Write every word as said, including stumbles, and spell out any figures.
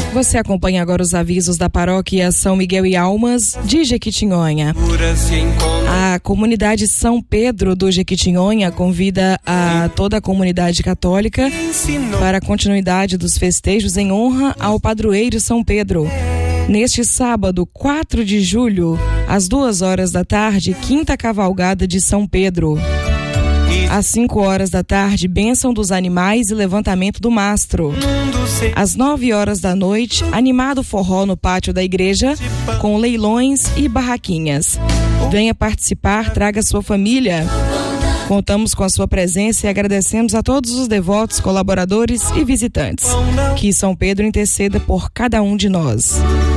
Você acompanha agora os avisos da paróquia São Miguel e Almas de Jequitinhonha. A comunidade São Pedro do Jequitinhonha convida a toda a comunidade católica para a continuidade dos festejos em honra ao padroeiro São Pedro. Neste sábado, quatro de julho, às duas horas da tarde, quinta cavalgada de São Pedro. Às cinco horas da tarde, bênção dos animais e levantamento do mastro. Às nove horas da noite, animado forró no pátio da igreja, com leilões e barraquinhas. Venha participar, traga sua família. Contamos com a sua presença e agradecemos a todos os devotos, colaboradores e visitantes. Que São Pedro interceda por cada um de nós.